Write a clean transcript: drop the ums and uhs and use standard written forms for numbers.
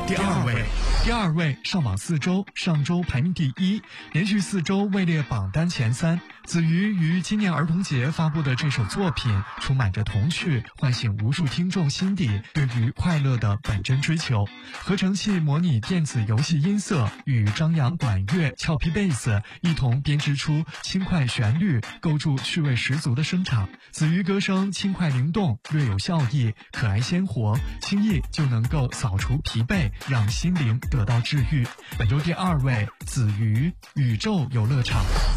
第二位上榜4周，上周排名第1，连续4周位列榜单前3。子瑜于今年儿童节发布的这首作品，充满着童趣，唤醒无数听众心底对于快乐的本真追求。合成器模拟电子游戏音色，与张扬管乐、俏皮贝斯一同编织出轻快旋律，构筑趣味十足的声场。子瑜歌声轻快灵动，略有笑意，可爱鲜活，轻易就能够扫除疲惫，让心灵得到治愈。本周第2位，子瑜，宇宙游乐场。